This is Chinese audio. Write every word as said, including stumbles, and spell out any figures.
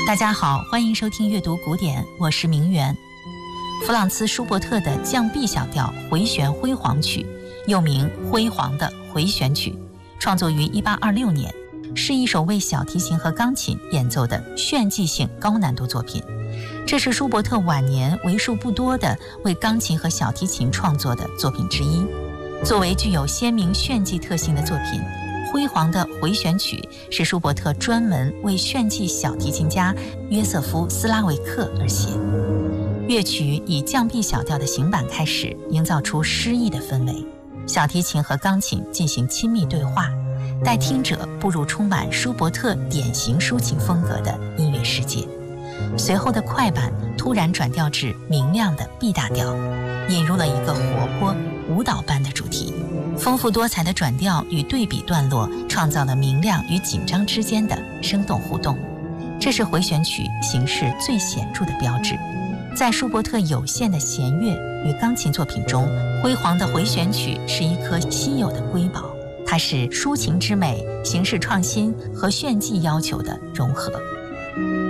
大家好，欢迎收听阅读古典，我是明媛。弗朗茨·舒伯特的降 B 小调回旋辉煌曲，又名《辉煌的回旋曲》，创作于一八二六年，是一首为小提琴和钢琴演奏的炫技性高难度作品。这是舒伯特晚年为数不多的为钢琴和小提琴创作的作品之一。作为具有鲜明炫技特性的作品，《辉煌的回旋曲》是舒伯特专门为炫技小提琴家约瑟夫·斯拉维克而写。乐曲以降 B 小调的行板开始，营造出诗意的氛围。小提琴和钢琴进行亲密对话，带听者步入充满舒伯特典型抒情风格的音乐世界。随后的快板突然转调至明亮的 B 大调，引入了一个活泼舞蹈般的主题。丰富多彩的转调与对比段落创造了明亮与紧张之间的生动互动，这是回旋曲形式最显著的标志。在舒伯特有限的弦乐与钢琴作品中，辉煌的回旋曲是一颗稀有的瑰宝，它是抒情之美、形式创新和炫技要求的融合。